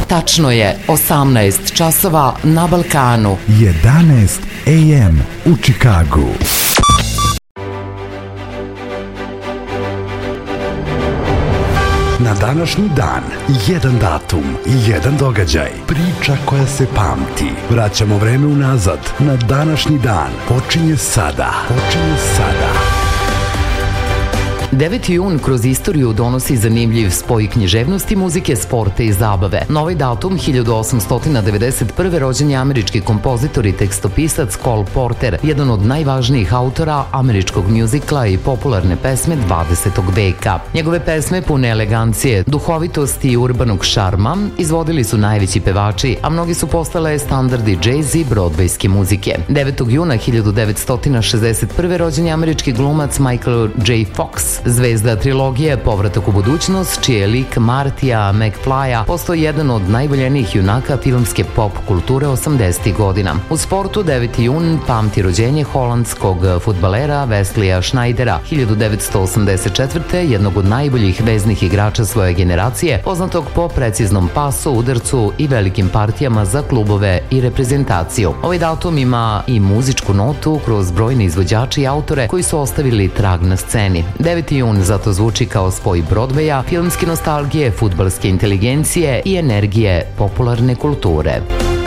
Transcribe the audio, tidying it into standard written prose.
Tačno je 18 časova na Balkanu. 11 AM u Čikagu. Na današnji dan, jedan datum, jedan događaj, priča koja se pamti. Vraćamo vreme unazad, na današnji dan. Počinje sada. 9. jun kroz istoriju donosi zanimljiv spoj književnosti, muzike, sporta i zabave. Na ovaj datum, 1891. rođen je američki kompozitor i tekstopisac Cole Porter, jedan od najvažnijih autora američkog mjuzikla i popularne pesme 20. veka. Njegove pesme pune elegancije, duhovitosti i urbanog šarma izvodili su najveći pevači, a mnogi su postale standardi jazz i broadwayske muzike. 9. juna 1961. rođen je američki glumac Michael J. Fox, zvezda trilogije Povratak u budućnost, čiji je lik Martija McFlya postao jedan od najvoljenijih junaka filmske pop kulture 80. godina. U sportu 9. jun pamti rođenje holandskog fudbalera Wesleya Schneidera, 1984. jednog od najboljih veznih igrača svoje generacije, poznatog po preciznom pasu, udarcu i velikim partijama za klubove i reprezentaciju. Ovaj datum ima i muzičku notu kroz brojne izvođače i autore koji su ostavili trag na sceni. 9. jun zato zvuči kao spoj Broadwaya, filmske nostalgije, fudbalske inteligencije i energije popularne kulture.